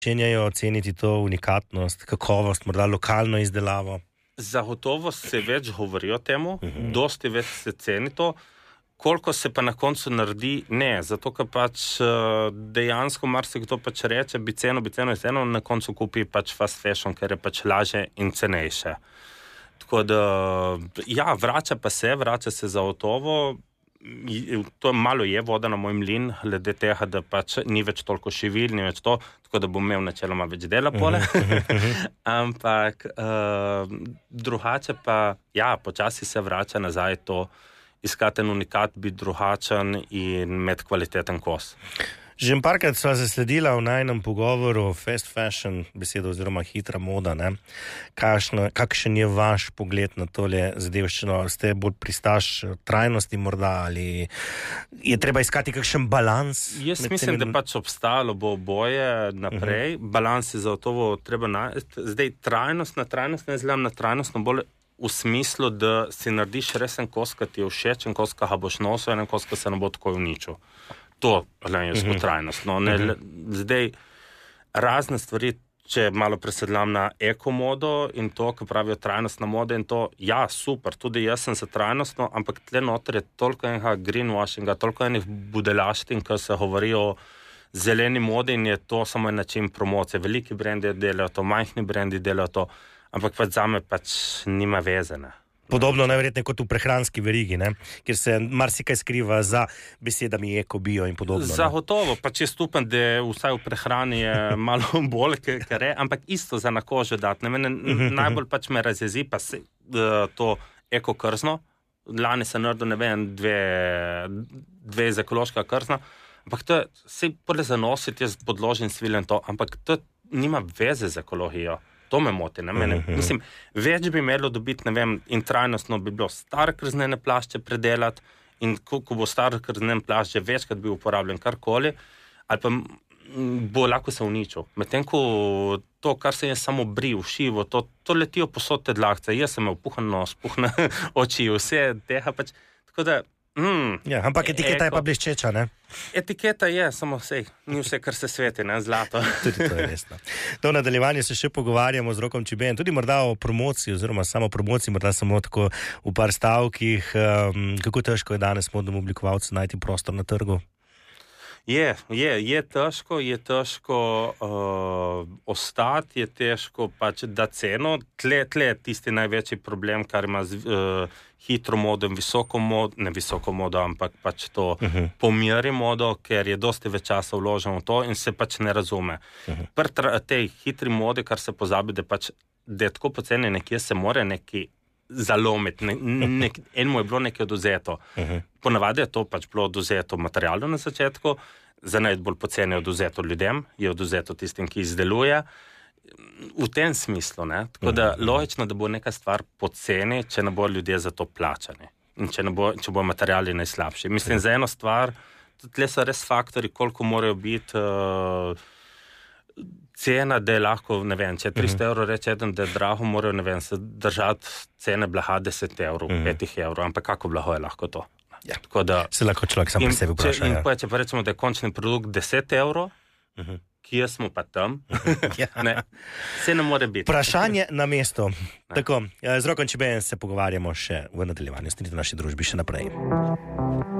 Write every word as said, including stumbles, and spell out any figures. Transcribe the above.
začenjajo ceniti to unikatnost, kakovost, morda lokalno izdelavo? Zagotovo se več govori o temu, uh-huh. dosti več se ceni to, koliko se pa na koncu naredi, ne, zato ker pač dejansko marsikdo pač reče, bi ceno, bi ceno, bi ceno, na koncu kupi pač fast fashion, ker je pač lažje in cenejše. Tako da, ja, vrača pa se, vrača se zagotovo. To malo je voda na moj mlin, glede tega, da pač ni več toliko živil, ni več to, tako da bom imel načeloma več dela pole. Ampak uh, drugače pa, ja, počasi se vrača nazaj to, iskati en unikat, biti drugačen in imeti kvaliteten kos. Že parkrat sva zasledila v najnem pogovoru fast fashion, besedo oziroma hitra moda, ne? Kakšno, kakšen je vaš pogled na tole zadevščino? Ste bolj pristaš trajnosti morda ali je treba iskati kakšen balans? Jaz mislim, temi... da pač obstalo bo oboje naprej. Uh-huh. Balans je zagotovo treba najti. Zdaj, trajnost na trajnost, ne zgledam na trajnostno bolj v smislu, da si narediš resen kos, ki ti je všeč, en kos, ki ga boš nosil, en kos, ki se ne bo tako uničil. To, gledam, je uh-huh. trajnostno. Ne, uh-huh. Zdaj, razne stvari, če malo presedlam na ekomodo in to, ko pravijo trajnostna moda in to, ja, super, tudi jaz sem za trajnostno, ampak tle noter je toliko enega greenwashinga, toliko enih budelaštin, ko se govori o zeleni modi in je to samo en način promocije. Veliki brendi delajo to, majhni brendi delajo to, ampak pač zame pač nima veze, ne. Podobno najverjetneje kot v prehranski verigi, ne? Kjer se marsikaj skriva za besedami eko, bio in podobno. Zagotovo, pač jaz upam, da vsaj v prehrani je malo bolj, kar je, ampak isto za na kožo dati. Ne, mene najbolj pač me razjezi pa se, to eko krzno. Lani se naredil, ne vem, dve, dve iz ekološka krzna, ampak to je, se prele zanositi, jaz podložim svilen to, ampak to nima veze z ekologijo. To me moti, ne mene. Uh-huh. Mislim, več bi imelo dobiti, ne vem, in trajnostno bi bilo star krznene plašče predelati in ko, ko bo star krznene plašče večkrat bi uporabljen karkoli, ali pa bo lahko se uničil. Medtem, ko to, kar se je samo bril, šivo, to, to letijo posod te dlakce. Jaz sem imel puhan nos, puhne oči, vse tega pač. Tako da, Mm, ja, ampak etiketa eko. Je pa bleščeča, ne? Etiketa je, samo vse, ni vse, kar se sveti, ne, zlato. Tudi to je resno. Do nadaljevanja se še pogovarjamo z Rokom Čibejem, tudi morda o promociji, oziroma samo promociji, morda samo tako v par stavkih. Um, kako težko je danes modnemu oblikovalcu najti prostor na trgu? Je, je, je težko, je težko uh, ostati, je težko pač da ceno. Tle, tle je tisti največji problem, kar ima z uh, hitro modo in visoko modo, ne visoko modo, ampak pač to uh-huh. pomeri modo, ker je dosti več časa vloženo v to in se pač ne razume. Uh-huh. Pri tra, tej hitri modi, kar se pozabi, da pač, da je tako poceni nekje se more neki zalomiti, ne, ne, enemu je bilo nekaj oduzeto. Uh-huh. Ponavadi je to pač bilo oduzeto materialu na začetku, za najbolj poceni je oduzeto ljudem, je oduzeto tistim, ki izdeluje. V tem smislu, ne? Tako da uh-huh. logično, da bo neka stvar poceni, če ne bo ljudje za to plačani in če ne bo, če bo materiali najslabši. Mislim, uh-huh. za eno stvar, tle so res faktori, koliko morajo biti uh, cena, da je lahko, ne vem, če tristo uh-huh. evrov reče eden, da je drago, morajo, ne vem, se držati cene blaga deset evrov, uh-huh. petih evrov, ampak kako blago je lahko to? Ja, tako da se lahko človek sam pri sebi vpraša. In ja. pa, če pa rečemo, da je končni produkt deset evrov, uh-huh. kje smo pa tam, ja. ne, se ne more biti. Vprašanje na mesto. Tako, z Rokom Čibejem se pogovarjamo še v nadaljevanju, stanite v naši družbi še naprej.